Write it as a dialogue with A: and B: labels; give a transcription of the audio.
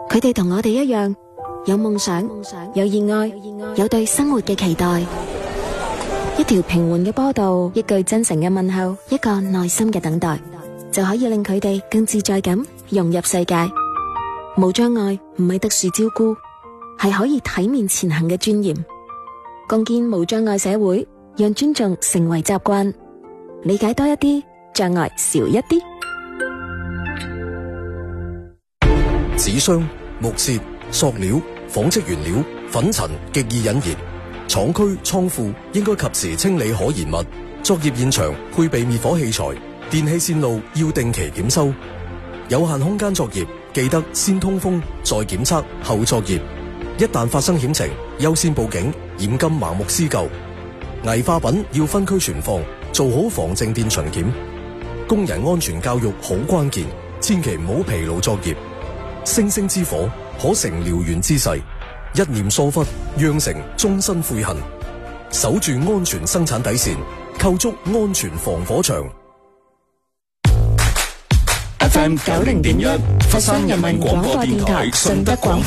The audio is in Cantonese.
A: 佢哋同我哋一樣，有夢想，有熱愛，有對生活嘅期待。一條平緩嘅波道，一句真誠嘅問候，一個耐心嘅等待，就可以令佢哋更自在咁融入世界。無障礙唔係特殊照顧，係可以體面前行嘅尊嚴。共建無障礙社會，讓尊重成為習慣，理解多一啲，障礙少一啲。
B: 紙箱、木屑、塑料、紡織原料、粉塵極易引燃，廠區倉庫應該及時清理可燃物。作業現場配備滅火器材，電氣線路要定期檢修。有限空間作業記得先通風再檢測後作業。一旦發生險情，優先報警，嚴禁盲目施救。危化品要分區存放，做好防靜電巡檢。工人安全教育好關鍵，千祈唔好疲勞作業。星星之火可成燎原之勢，一念疏忽釀成終身悔恨。守住安全生產底線，構築安全防火牆。
C: FM 90.1佛山人民廣播電台順德廣播